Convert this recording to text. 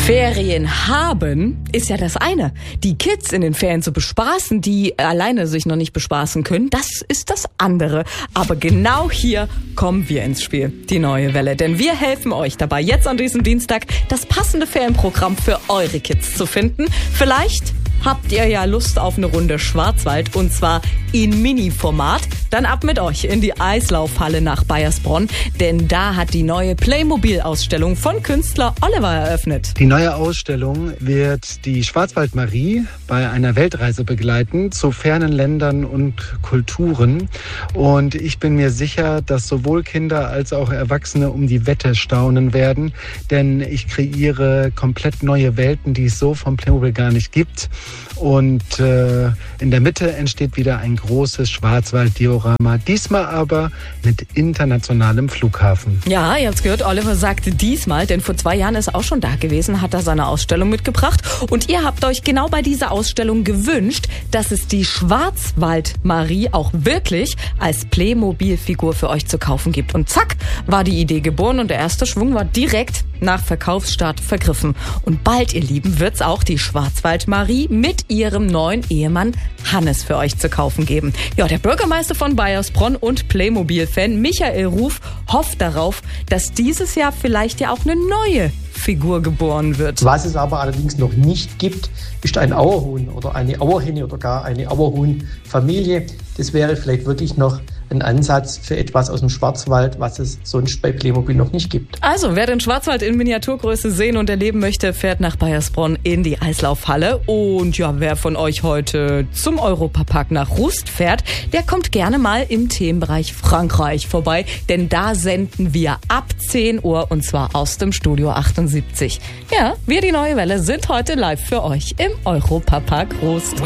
Ferien haben ist ja das eine. Die Kids in den Ferien zu bespaßen, die alleine sich noch nicht bespaßen können, das ist das andere. Aber genau hier kommen wir ins Spiel, die Neue Welle. Denn wir helfen euch dabei, jetzt an diesem Dienstag das passende Ferienprogramm für eure Kids zu finden. Vielleicht habt ihr ja Lust auf eine Runde Schwarzwald und zwar in Mini-Format. Dann ab mit euch in die Eislaufhalle nach Baiersbronn, denn da hat die neue Playmobil-Ausstellung von Künstler Oliver eröffnet. Die neue Ausstellung wird die Schwarzwald-Marie bei einer Weltreise begleiten zu fernen Ländern und Kulturen. Und ich bin mir sicher, dass sowohl Kinder als auch Erwachsene um die Wette staunen werden, denn ich kreiere komplett neue Welten, die es so vom Playmobil gar nicht gibt. Und in der Mitte entsteht wieder ein großes Schwarzwald-Diorama, diesmal aber mit internationalem Flughafen. Ja, ihr habt's gehört, Oliver sagte diesmal, denn vor 2 Jahren ist er auch schon da gewesen, hat er seine Ausstellung mitgebracht. Und ihr habt euch genau bei dieser Ausstellung gewünscht, dass es die Schwarzwald-Marie auch wirklich als Playmobil-Figur für euch zu kaufen gibt. Und zack, war die Idee geboren und der erste Schwung war direkt nach Verkaufsstart vergriffen. Und bald, ihr Lieben, wird's auch die Schwarzwald-Marie mit ihrem neuen Ehemann Hannes für euch zu kaufen geben. Ja, der Bürgermeister von Baiersbronn und Playmobil-Fan Michael Ruf hofft darauf, dass dieses Jahr vielleicht ja auch eine neue Figur geboren wird. Was es aber allerdings noch nicht gibt, ist ein Auerhuhn oder eine Auerhenne oder gar eine Auerhuhn-Familie. Das wäre vielleicht wirklich noch ein Ansatz für etwas aus dem Schwarzwald, was es sonst bei Playmobil noch nicht gibt. Also, wer den Schwarzwald in Miniaturgröße sehen und erleben möchte, fährt nach Baiersbronn in die Eislaufhalle. Und ja, wer von euch heute zum Europapark nach Rust fährt, der kommt gerne mal im Themenbereich Frankreich vorbei, denn da senden wir ab 10 Uhr und zwar aus dem Studio 78. Ja, wir, die Neue Welle, sind heute live für euch im Europapark Rust.